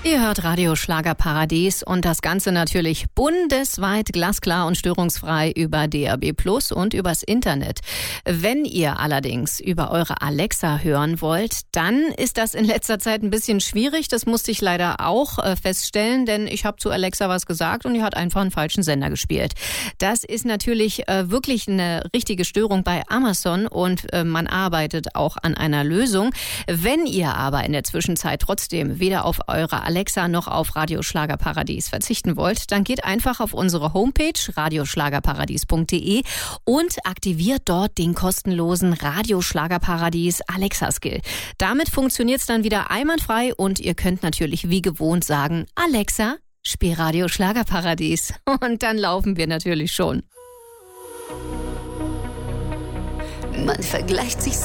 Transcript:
Ihr hört Radio Schlagerparadies und das Ganze natürlich bundesweit glasklar und störungsfrei über DAB+ und übers Internet. Wenn ihr allerdings über eure Alexa hören wollt, dann ist das in letzter Zeit ein bisschen schwierig. Das musste ich leider auch feststellen, denn ich habe zu Alexa was gesagt und die hat einfach einen falschen Sender gespielt. Das ist natürlich wirklich eine richtige Störung bei Amazon und man arbeitet auch an einer Lösung. Wenn ihr aber in der Zwischenzeit trotzdem weder auf eure Alexa noch auf Radio Schlagerparadies verzichten wollt, dann geht einfach auf unsere Homepage radioschlagerparadies.de und aktiviert dort den kostenlosen Radio Schlagerparadies Alexa Skill. Damit funktioniert es dann wieder einwandfrei und ihr könnt natürlich wie gewohnt sagen, Alexa, spiel Radio Schlagerparadies. Und dann laufen wir natürlich schon. Man vergleicht sich